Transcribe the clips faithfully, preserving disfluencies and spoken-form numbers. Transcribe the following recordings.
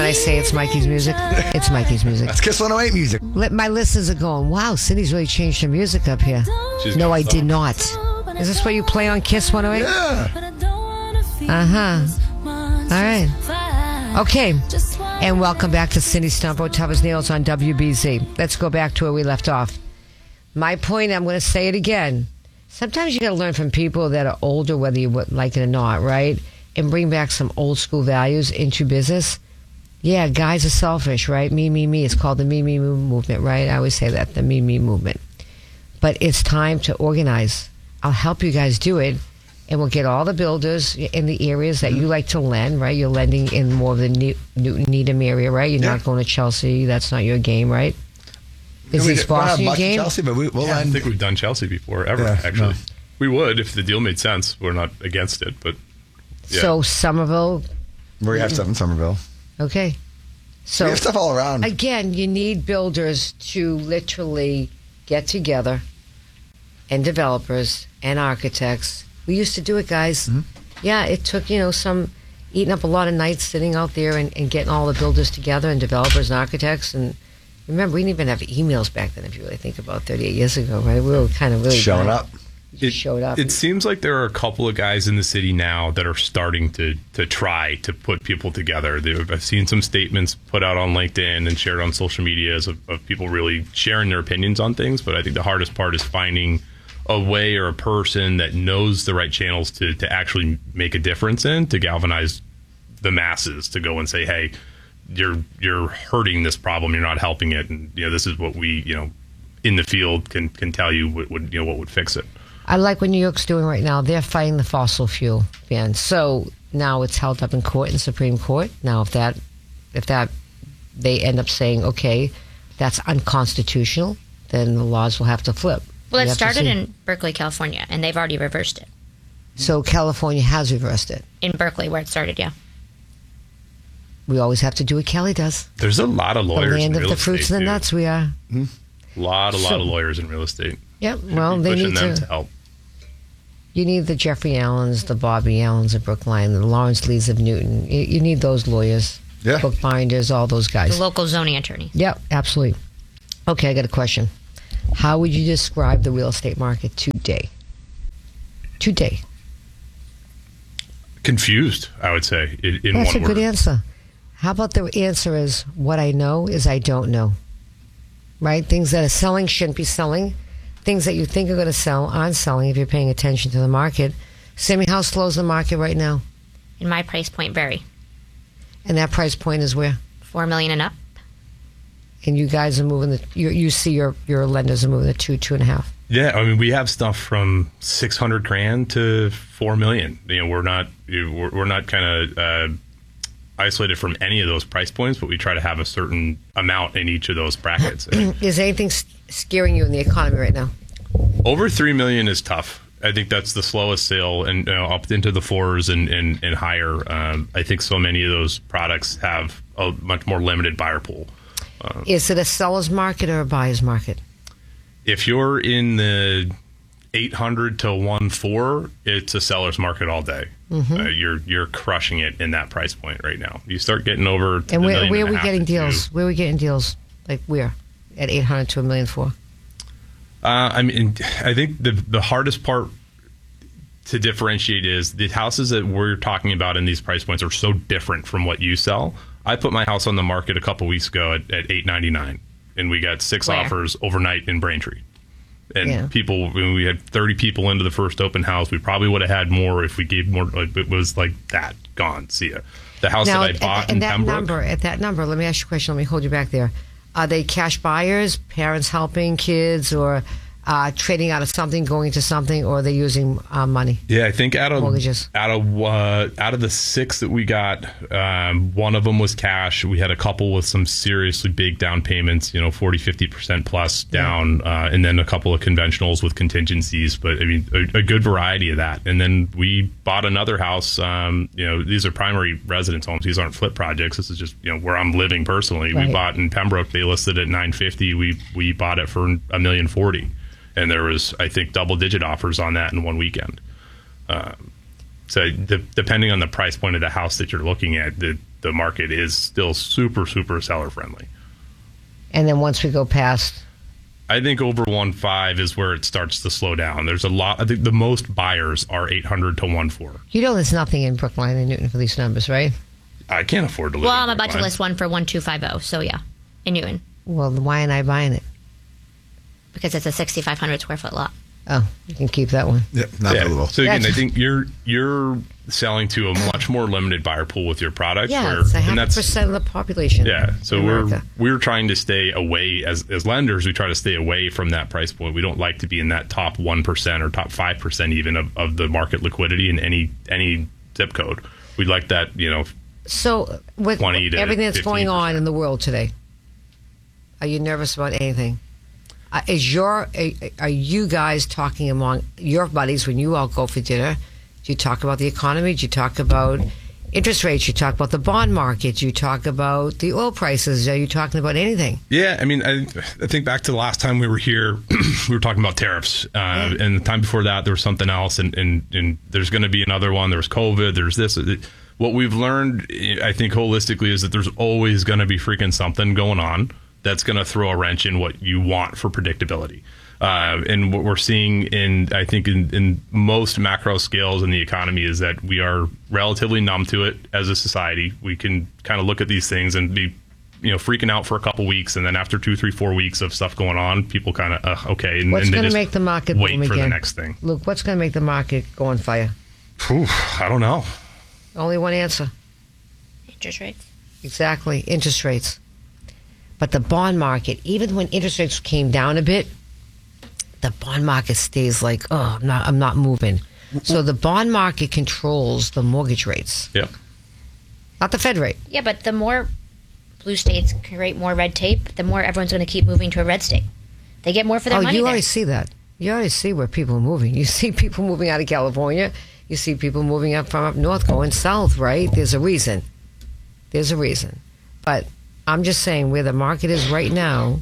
I say it's Mikey's music? It's Mikey's music. That's Kiss one oh eight music. Let, my listeners are going, wow, Cindy's really changed her music up here. She's no, I did not. Is this what you play on Kiss one oh eight? Yeah. Uh-huh. All right. Okay. And welcome back to Cindy Stumpo, Tubber's Nails on W B Z. Let's go back to where we left off. My point, I'm going to say it again. Sometimes you got to learn from people that are older, whether you like it or not, right? And bring back some old school values into business. Yeah, guys are selfish, right? Me, me, me. It's called the me, me, me movement, right? I always say that, the me, me movement. But it's time to organize. I'll help you guys do it. And we'll get all the builders in the areas that you like to lend, right? You're lending in more of the Newton Needham area, right? You're yeah. not going to Chelsea. That's not your game, right? Is East Boston your game? Chelsea, but we, we'll yeah, lend. I think we've done Chelsea before, ever, yeah, actually. No. We would if the deal made sense. We're not against it, but... Yeah. So Somerville... We have stuff in Somerville. Okay. So we have stuff all around. Again, you need builders to literally get together, and developers and architects. We used to do it, guys. Mm-hmm. Yeah, it took, you know, some eating up a lot of nights sitting out there and, and getting all the builders together and developers and architects. And remember, we didn't even have emails back then, if you really think about thirty-eight years ago, right? We were kind of really... Showing up. It, showed up. It seems like there are a couple of guys in the city now that are starting to to try to put people together. They've, I've seen some statements put out on LinkedIn and shared on social media of, of people really sharing their opinions on things. But I think the hardest part is finding a way or a person that knows the right channels to, to actually make a difference in, to galvanize the masses, to go and say, hey, you're you're hurting this problem, you're not helping it, and you know this is what we, you know, in the field can can tell you what would, you know, what would fix it. I like what New York's doing right now. They're fighting the fossil fuel ban. So now it's held up in court, in Supreme Court. Now, if that, if that, they end up saying, okay, that's unconstitutional, then the laws will have to flip. Well, we it started in Berkeley, California, and they've already reversed it. So California has reversed it. In Berkeley, where it started, yeah. We always have to do what Kelly does. There's a lot of lawyers the land in real of the fruits estate, and the too. nuts. We are. Mm-hmm. A lot, a lot so, of lawyers in real estate. Yep. Well, they pushing need them to, to help. You need the Jeffrey Allens, the Bobby Allens of Brookline, the Lawrence Lees of Newton. You, you need those lawyers, yeah. bookbinders, all those guys. The local zoning attorney. Yep, absolutely. Okay, I got a question. How would you describe the real estate market today? Today. Confused, I would say, in, in That's one a word. good answer. How about the answer is, what I know is I don't know. Right? Things that are selling shouldn't be selling. Things that you think are going to sell aren't selling if you're paying attention to the market. Sammy, how slow is the market right now? In my price point, vary. And that price point is where? Four million and up. And you guys are moving the. You, you see your your lenders are moving the two, two and a half. Yeah, I mean, we have stuff from six hundred grand to four million. You know, we're not we're, we're not kind of uh, isolated from any of those price points, but we try to have a certain amount in each of those brackets. Is anything scaring you in the economy right now? Over three million is tough. I think that's the slowest sale, and you know, up into the fours and, and, and higher. Um, I think so many of those products have a much more limited buyer pool. Uh, Is it a seller's market or a buyer's market? If you're in the eight hundred to one four, it's a seller's market all day. Mm-hmm. Uh, you're you're crushing it in that price point right now. You start getting over. To and the where, where and are we getting deals? Two. Where are we getting deals? Like where? At eight hundred to a million four. Uh, I mean, I think the the hardest part to differentiate is the houses that we're talking about in these price points are so different from what you sell. I put my house on the market a couple weeks ago at, at eight ninety-nine, and we got six Where? offers overnight in Braintree. And yeah. people, when we had thirty people into the first open house, we probably would have had more if we gave more. Like, it was like that, gone. See ya. The house Now, that I bought at, in at that Pembroke. number, at that number, let me ask you a question. Let me hold you back there. Are they cash buyers, parents helping kids, or uh, trading out of something, going to something, or are they using uh, money? Yeah, I think out of Mortgages. out of uh, out of the six that we got, um, one of them was cash. We had a couple with some seriously big down payments, you know, forty, fifty percent plus down, yeah. uh, and then a couple of conventionals with contingencies. But I mean, a, a good variety of that. And then we bought another house. Um, you know, these are primary residence homes. These aren't flip projects. This is just, you know, where I'm living personally. Right. We bought in Pembroke. They listed at nine fifty. We we bought it for a million forty. And there was, I think, double-digit offers on that in one weekend. Um, so the, depending on the price point of the house that you're looking at, the, the market is still super, super seller friendly. And then once we go past, I think over one point five is where it starts to slow down. There's a lot. I think the most buyers are eight hundred to one point four. you know, there's nothing in Brookline and Newton for these numbers, right? I can't afford to live Well, in I'm about to Brookline. list one for one two five zero. So yeah, in Newton, Well, then why am I buying it? because it's a sixty-five hundred square foot lot. Oh, you can keep that one. Yeah, not Yeah. buildable. So again, That's- I think you're you're selling to a much more limited buyer pool with your product. Yeah, where, it's a and half that's percent of the population. yeah. So in we're America. we're trying to stay away as as lenders. We try to stay away from that price point. We don't like to be in that top one percent or top five percent even of, of the market liquidity in any any zip code. We'd like that, you know. So, with twenty to everything that's going on fifteen percent. in the world today, are you nervous about anything? Uh, is your are, are you guys talking among your buddies when you all go for dinner? Do you talk about the economy? Do you talk about interest rates? You talk about the bond market? You talk about the oil prices? Are you talking about anything? Yeah, I mean, I, I think back to the last time we were here, we were talking about tariffs, uh, and the time before that there was something else, and and, and there's going to be another one. There was COVID. There's this. What we've learned, I think, holistically, is that there's always going to be freaking something going on that's going to throw a wrench in what you want for predictability. Uh, and what we're seeing in, I think, in, in most macro scales in the economy is that we are relatively numb to it as a society. We can kind of look at these things and be, you know, freaking out for a couple weeks, and then after two, three, four weeks of stuff going on, people kind of, uh, okay. And, What's and they going to just make the market wait boom for again? the next thing? Luke, what's going to make the market go on fire? Whew, I don't know. Only one answer. Interest rates. Exactly, interest rates. But the bond market, even when interest rates came down a bit, the bond market stays like, oh, I'm not, I'm not moving. So the bond market controls the mortgage rates, Yeah. not the Fed rate. Yeah, but the more blue states create more red tape, the more everyone's going to keep moving to a red state. They get more for their Oh, money you there. already see that. You already see where people are moving. You see people moving out of California. You see people moving up from up north, going south, right? There's a reason. There's a reason. But I'm just saying where the market is right now,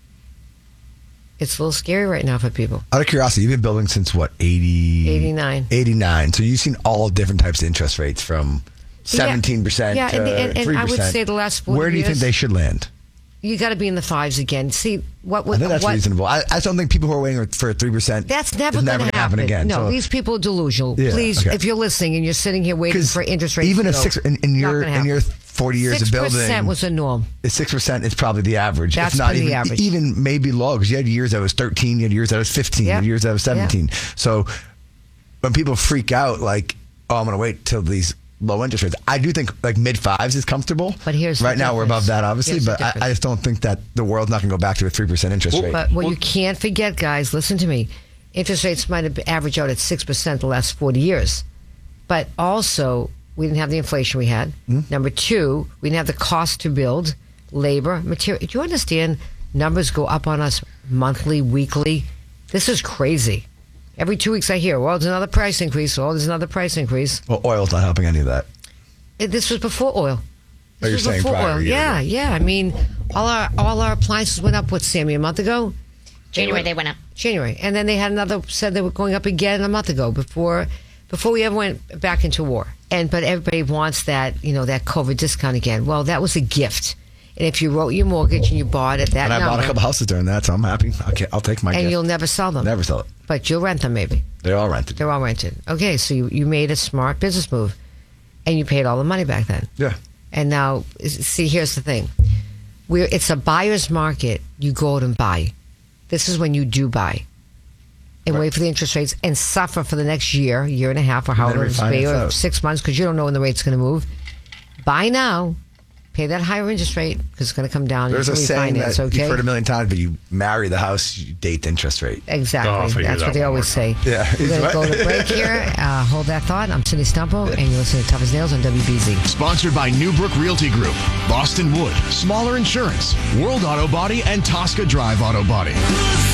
it's a little scary right now for people. Out of curiosity, you've been building since what, eighty? eighty-nine. eighty-nine. So you've seen all different types of interest rates from seventeen percent Yeah, to and- and- and three I percent. would say the last forty Where do you think years- they should land? You got to be in the fives again. See what? I what think that's what, reasonable. I, I just don't think people who are waiting for three percent. That's never is going never to gonna happen again. No, So- these people are delusional. Yeah, Please, okay. if you're listening and you're sitting here waiting 'Cause for interest rates, even to a go, six in, in not your gonna in happen. your forty years Six of building, percent was a norm. six percent is probably the average. That's if not been the even average. even maybe low, because you had years that was thirteen, you had years that was fifteen, you Yeah. had years that was seventeen. Yeah. So when people freak out, like, oh, I'm going to wait till these low interest rates, I do think like mid fives is comfortable. But here's the right now we're difference. above that, obviously, Here's the but I, difference. I just don't think that the world's not going to go back to a three percent interest rate. But what Well- you can't forget, guys, listen to me. Interest rates might have averaged out at six percent the last forty years. But also, we didn't have the inflation we had. Hmm? Number two, we didn't have the cost to build, labor, material. Do you understand numbers go up on us monthly, weekly? This is crazy. Every two weeks I hear, well, there's another price increase. Oh, there's another price increase. Well, oil's not helping any of that. It- This was before oil. Oh, This you're was saying before prior oil. year, Yeah, yeah. I mean, all our all our appliances went up, what, Sammy, a month ago? January they went up. January, and then they had another said they were going up again a month ago before before we ever went back into war. And but everybody wants that you know that COVID discount again. Well, that was a gift, and if you wrote your mortgage and you bought at that And I number, bought a couple houses during that, so I'm happy. Okay, I'll take my and gift. you'll never sell them, Never sell it. but you'll rent them maybe. They're all rented. They're all rented. Okay, so you, you made a smart business move, and you paid all the money back then. Yeah. And now, see, here's the thing: we're it's a buyer's market. You go out and buy. This is when you do buy, and Right. wait for the interest rates and suffer for the next year, year and a half, or then however it's be, refinance or out. six months, because you don't know when the rate's going to move. Buy now, pay that higher interest rate because it's going to come down. There's and a you saying can refinance, that okay? you've heard a million times, but you marry the house, you date the interest rate. Exactly. Oh, if I hear That's that what they one always more say. time. Yeah. We're going to What? go to break here. Uh, hold that thought. I'm Cindy Stumpo, and you're listening to Tough as Nails on W B Z. Sponsored by Newbrook Realty Group, Boston Wood, Smaller Insurance, World Auto Body, and Tosca Drive Auto Body.